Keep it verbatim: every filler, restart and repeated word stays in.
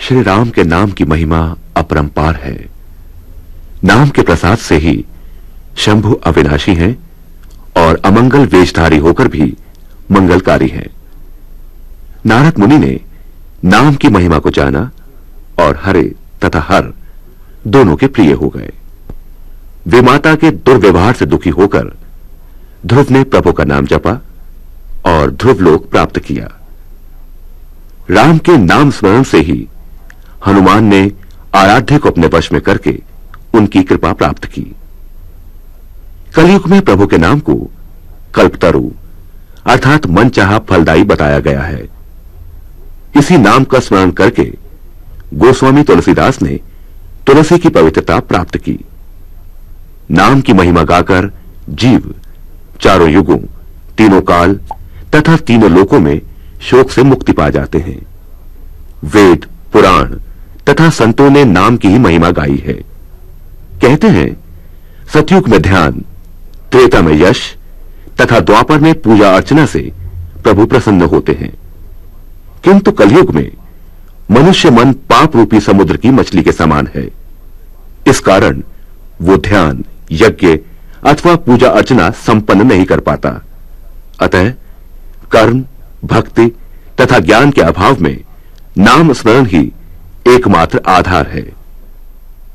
श्री राम के नाम की महिमा अपरंपार है। नाम के प्रसाद से ही शंभु अविनाशी हैं और अमंगल वेशधारी होकर भी मंगलकारी हैं। नारद मुनि ने नाम की महिमा को जाना और हरे तथा हर दोनों के प्रिय हो गए। वे माता के दुर्व्यवहार से दुखी होकर ध्रुव ने प्रभु का नाम जपा और ध्रुवलोक प्राप्त किया। राम के नाम स्मरण से ही हनुमान ने आराध्य को अपने वश में करके उनकी कृपा प्राप्त की। कलयुग में प्रभु के नाम को कल्पतरु अर्थात मनचाहा फलदायी बताया गया है। इसी नाम का स्मरण करके गोस्वामी तुलसीदास ने तुलसी की पवित्रता प्राप्त की। नाम की महिमा गाकर जीव चारों युगों, तीनों काल तथा तीनों लोकों में शोक से मुक्ति पा जाते हैं। वेद, पुराण तथा संतों ने नाम की ही महिमा गाई है। कहते हैं सतयुग में ध्यान, त्रेता में यश तथा द्वापर में पूजा अर्चना से प्रभु प्रसन्न होते हैं, किंतु कलयुग में मनुष्य मन पाप रूपी समुद्र की मछली के समान है। इस कारण वो ध्यान, यज्ञ अथवा पूजा अर्चना संपन्न नहीं कर पाता। अतः कर्म, भक्ति तथा ज्ञान के अभाव में नाम स्मरण ही एकमात्र आधार है।